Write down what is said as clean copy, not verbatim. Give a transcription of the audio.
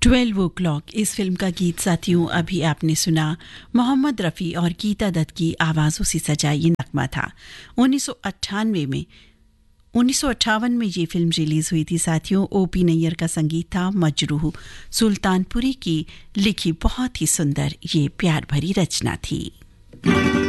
12 o'clock इस film का गीत साथियों अभी आपने सुना। मोहम्मद रफ़ी और गीता दत्त की आवाज़ों से सजा ये नगमा था। 1958 में ये फिल्म रिलीज़ हुई थी साथियों। ओपी नैयर का संगीत था, मजरूह सुल्तानपुरी की लिखी बहुत ही सुंदर ये प्यार भरी रचना थी।